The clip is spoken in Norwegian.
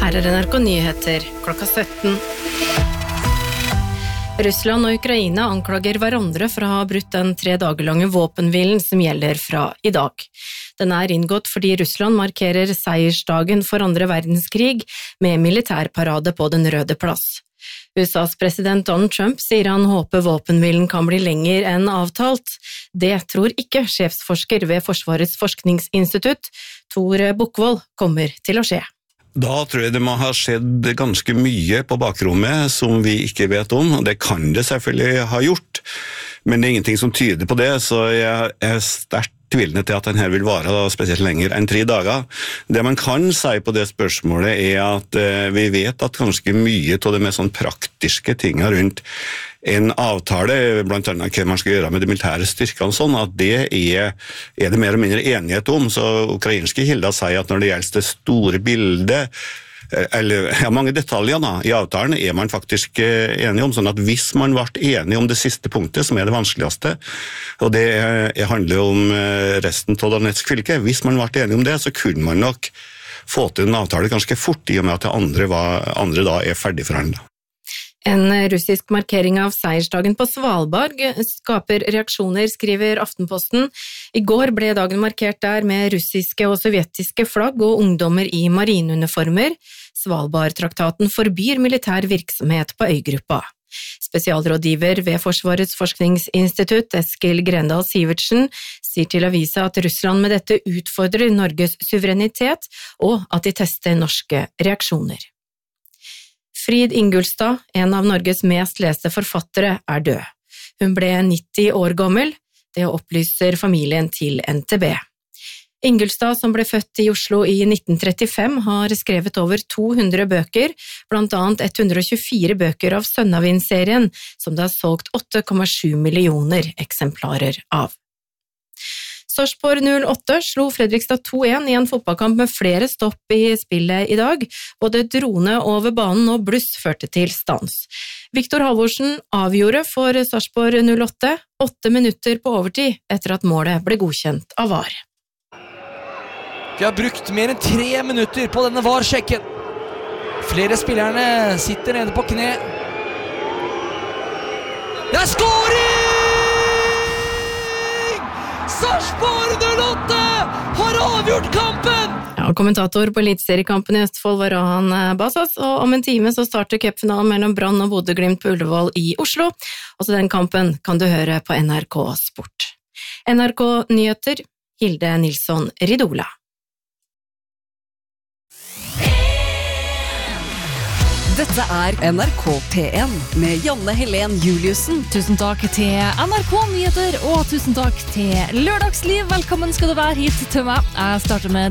Her NRK Nyheter, klokka 17. Russland og Ukraina anklager hverandre for å ha brutt den 3 dager lange våpenhvilen som gjelder fra i dag. Den er inngått fordi Russland markerer seiersdagen for 2. verdenskrig med militærparade på Den røde plass. USAs president Donald Trump sier han håper våpenhvilen kan bli lenger enn avtalt. Det tror ikke sjefsforsker ved Forsvarets forskningsinstitutt, Tor Bukkvold, kommer til å skje. Da tror jeg det må ha skjedd ganske mye på bakrommet som vi ikke vet om, og det kan det selvfølgelig ha gjort, men det er ingenting som tyder på det, så jeg er sterkt tvilende til at denne vil vare spesielt lenger enn 3 dager. Det man kan si på det spørsmålet er at vi vet at ganske mye av det med sånn praktiske tingene rundt en avtale, blant annet hva man skal gjøre med de militære styrkene, sånn at det er det mer eller mindre enighet om. Så ukrainske kilder sier at når det gjelder det store bildet, eller mange detaljer i avtalen er man faktisk enige om, sånn at hvis man ble enige om det siste punktet, som er det vanskeligste, og det handler om resten av Donetsk fylke, hvis man ble enige om det, så kunne man nok få til en avtale ganske fort, i og med at det andre da er ferdigforhandlet. En russisk markering av seiersdagen på Svalbard skaper reaksjoner, skriver Aftenposten. I går ble dagen markert der med russiske og sovjetiske flagg og ungdommer i marineuniformer. Svalbardtraktaten forbyr militær virksomhet på øygruppa. Spesialrådgiver ved Forsvarets forskningsinstitutt, Eskil Grendal Sivertsen, sier til avisa at Russland med dette utfordrer Norges suverenitet, og at de tester norske reaksjoner. Frid Ingulstad, en av Norges mest leste forfattere, er død. Hun ble 90 år gammel, det opplyser familien til NTB. Ingulstad, som ble født i Oslo i 1935, har skrevet over 200 bøker, blant annet 124 bøker av Sønnavind-serien, som det har solgt 8,7 millioner eksemplarer av. Sarpsborg 08 slo Fredrikstad 2-1 i en fotballkamp med flere stopp i spillet i dag. Både drone over banen og bluss førte til stans. Viktor Halvorsen avgjorde for Sarpsborg 08 8 minutter på overtid etter at målet ble godkjent av VAR. De har brukt mer enn 3 minutter på denne VAR-sjekken. Flere spillerne sitter nede på kne. Det er skåring! Sarpsborg 08 har avgjort kampen! Ja, kommentator på Eliteseriekampen i Østfold var Rahan Basas, og om en time så starter cupfinalen mellom Brann og Bodø/Glimt på Ullevål i Oslo. Også den kampen kan du høre på NRK Sport. NRK Nyheter, Hilde Nilsson Ridola. Dette er NRK P1 med Janne Helen Juliussen. Tusen takk til NRK Nyheter, og tusen takk til Lørdagsliv. Velkommen skal du være hit til meg. Jeg starter med